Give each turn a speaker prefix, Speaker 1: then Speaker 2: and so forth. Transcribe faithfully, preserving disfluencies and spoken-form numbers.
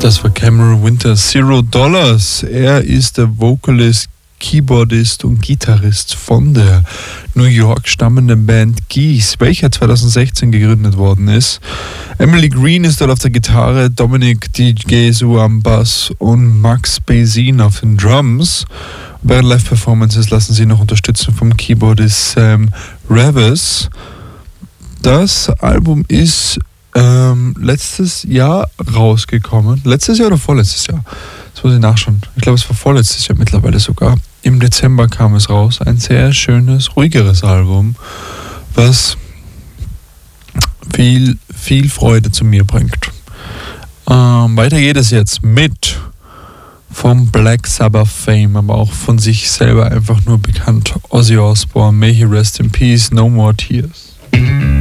Speaker 1: Das war Cameron Winter, Zero Dollars. Er ist der Vocalist, Keyboardist und Gitarrist von der New York stammenden Band Geese, welcher zwanzig sechzehn gegründet worden ist. Emily Green ist dort auf der Gitarre, Dominic DiGesu am Bass und Max Bazin auf den Drums. Bei den Live-Performances lassen sie noch unterstützen vom Keyboardist Sam Ravis. Das Album ist ähm, letztes Jahr rausgekommen. Letztes Jahr oder vorletztes Jahr? Das muss ich nachschauen. Ich glaube, es war vorletztes Jahr mittlerweile sogar. Im Dezember kam es raus. Ein sehr schönes, ruhigeres Album, was viel, viel Freude zu mir bringt. Ähm, weiter geht es jetzt mit vom Black Sabbath Fame, aber auch von sich selber einfach nur bekannt. Ozzy Osbourne, May he rest in peace, no more tears.